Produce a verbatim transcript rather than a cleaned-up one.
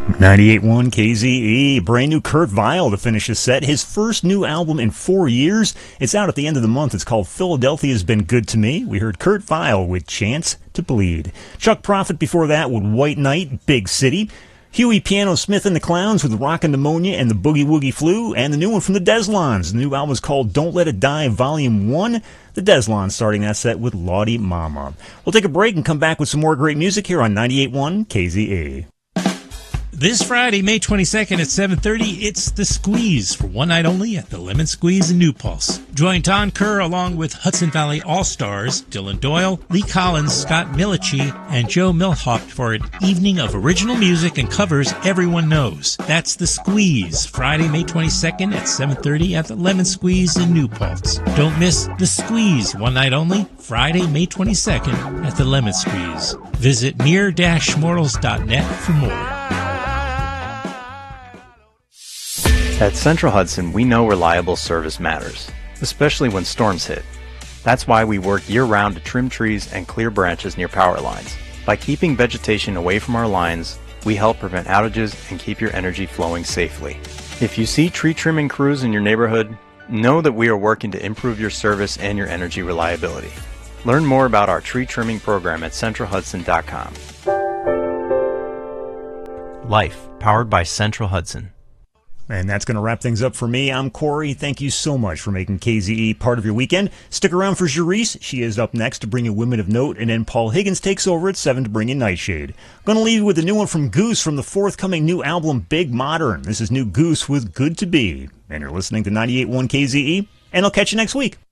ninety-eight point one K Z E, brand new Kurt Vile to finish his set. His first new album in four years. It's out at the end of the month. It's called Philadelphia's Been Good to Me. We heard Kurt Vile with Chance to Bleed. Chuck Prophet before that with White Knight, Big City. Huey Piano Smith and the Clowns with Rockin' Pneumonia and the Boogie Woogie Flu. And the new one from the Deslons. The new album is called Don't Let It Die Volume one. The Deslons starting that set with Lawdy Mama. We'll take a break and come back with some more great music here on ninety-eight point one K Z E. This Friday, May twenty-second at seven thirty, it's The Squeeze for one night only at the Lemon Squeeze in New Paltz. Join Don Kerr along with Hudson Valley All-Stars, Dylan Doyle, Lee Collins, Scott Milici, and Joe Milhaupt for an evening of original music and covers everyone knows. That's The Squeeze, Friday, May twenty-second at seven thirty at the Lemon Squeeze in New Paltz. Don't miss The Squeeze, one night only, Friday, May twenty-second at the Lemon Squeeze. Visit mere dash mortals dot net for more. At Central Hudson, we know reliable service matters, especially when storms hit. That's why we work year-round to trim trees and clear branches near power lines. By keeping vegetation away from our lines, we help prevent outages and keep your energy flowing safely. If you see tree trimming crews in your neighborhood, know that we are working to improve your service and your energy reliability. Learn more about our tree trimming program at central hudson dot com. Life, powered by Central Hudson. And that's going to wrap things up for me. I'm Corey. Thank you so much for making K Z E part of your weekend. Stick around for Jerice. She is up next to bring you Women of Note, and then Paul Higgins takes over at seven to bring you Nightshade. I'm going to leave you with a new one from Goose from the forthcoming new album, Big Modern. This is new Goose with Good to Be. And you're listening to ninety-eight point one K Z E, and I'll catch you next week.